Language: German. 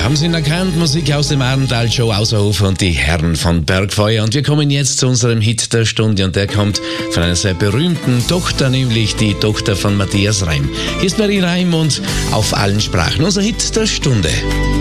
Haben Sie ihn erkannt? Musik aus dem Arntal, Joe Auserhofer und die Herren von Bergfeuer. Und wir kommen jetzt zu unserem Hit der Stunde und der kommt von einer sehr berühmten Tochter, nämlich die Tochter von Matthias Reim. Hier ist Marie Reim und auf allen Sprachen unser Hit der Stunde.